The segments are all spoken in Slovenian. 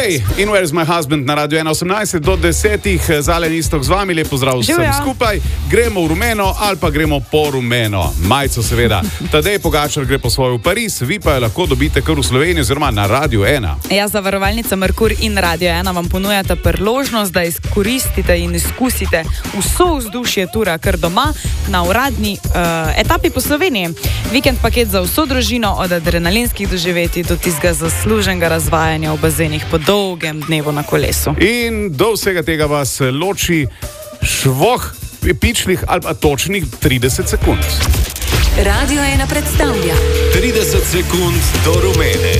Hey, in Where's My Husband na Radio 1.18 do 10. Zalen Istok z vami, lep pozdrav vsem skupaj. Gremo v rumeno ali pa gremo po rumeno. Majico seveda. Tadej Pogačar gre po svojo v Pariz, vi pa jo lahko dobite kar v Sloveniji oziroma na Radio 1. Ja, zavarovalnica Merkur in Radio 1 vam ponujata priložnost, da izkoristite in izkusite vso vzdušje tura kar doma na uradni etapi po Sloveniji. Vikend paket za vso družino, od adrenalinskih doživetij do tistega zasluženega razvajanja v bazenih po dolgem dnevu na kolesu. In do vsega tega vas loči švoh pičlih ali pa točnih 30 sekund. Radio 1 predstavlja 30 sekund do rumene.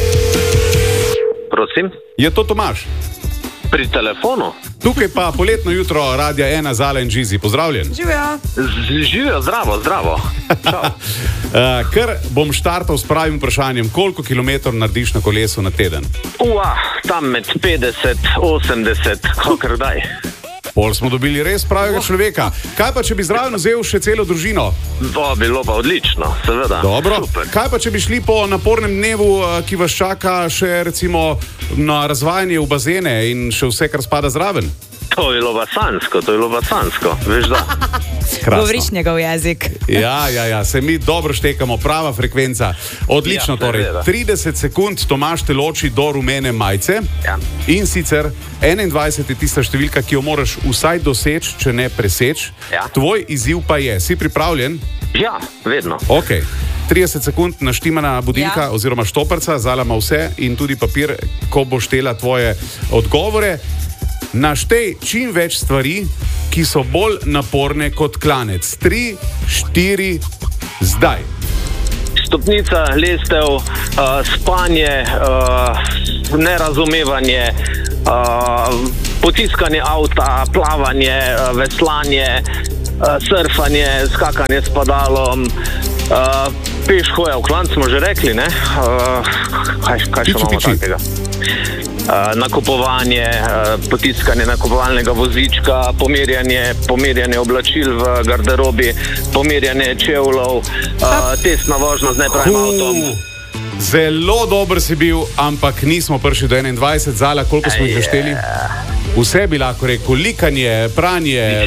Prosim? Je to Tomaž? Pri telefonu? Tukaj pa poletno jutro Radia 1, Zala in Žizi. Pozdravljen. Živijo. Živijo, zdravo. Ker bom štartal s pravim vprašanjem, koliko kilometrov narediš na kolesu na teden? Tam med 50, 80, kakor daj. Pol smo dobili res pravega človeka. Kaj pa, če bi zraven vzel še celo družino? Bilo pa odlično, seveda. Dobro. Super. Kaj pa, če bi šli po napornem dnevu, ki vas čaka še recimo na razvajanje v bazene in še vse, kar spada zraven? To je bilo sansko, veš da. Govoriš njegov jezik. Ja, se mi dobro štekamo, prava frekvenca. Odlično, torej 30 sekund Tomaž te loči do rumene majice. Ja. In sicer 21 je tista številka, ki jo moraš vsaj doseči, če ne preseči. Ja. Tvoj izziv pa je, si pripravljen? Ja, vedno. Ok, 30 sekund naštimana budilka oziroma štoperca, Zala ima vse in tudi papir, ko boš štela tvoje odgovore. Naštej čim več stvari, ki so bolj naporne kot klanec. 3, 4, zdaj. Stopnica, lestev, spanje, nerazumevanje, potiskanje avta, plavanje, veslanje, surfanje, skakanje s padalom, peš hoja v klanc, smo že rekli, ne? Kaj še imamo takega? Nakupovanje, potiskanje nakupovalnega vozička, pomerjanje oblačil v garderobi, pomerjanje čevljev, testna vožnja z nepravim avtom. Zelo dober si bil, ampak nismo prišli do 21. Zala, koliko smo jih našteli? Vse bi lahko rekel, likanje, pranje,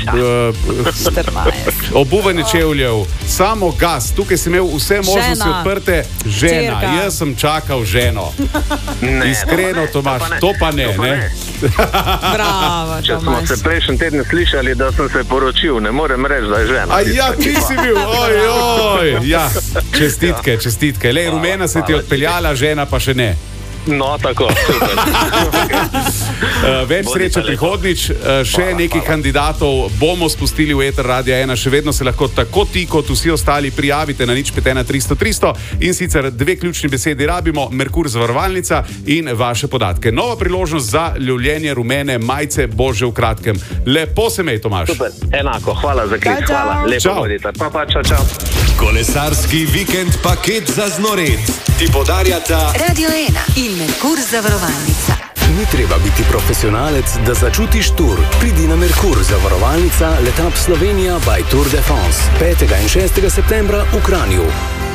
obuvanje čevljev, samo gas. Tukaj si imel vse možnosti odprte. Žena, jaz sem čakal ženo. Iskreno, Tomaž, to pa ne. Bravo, Če smo se prejšnji teden slišali, da sem se poročil, ne morem reči, da je žena. Ja, ti si bil, ojoj. Ja, čestitke. Lej, rumena se ti je odpeljala, žena pa še ne. No, tako, super. Več sreče prihodnič, še nekaj kandidatov bomo spustili v eter Radia 1, še vedno se lahko tako ti kot vsi ostali prijavite na 051 300 300 in sicer dve ključni besedi rabimo, Merkur zavarovalnica in vaše podatke. Nova priložnost za lovljenje rumene majice bo že v kratkem. Lepo se mej, Tomaž. Super, enako, hvala za klic, hvala. Lepo bodite. Pa, čau. Kolesarski vikend paket za znored ti podarjata Radio 1 in Merkur zavarovalnica. Ni treba biti profesionalec, da začutiš tur. Pridi na Merkur zavarovalnica, Letap Slovenija by Tour de France. 5. in 6. septembra v Kranju.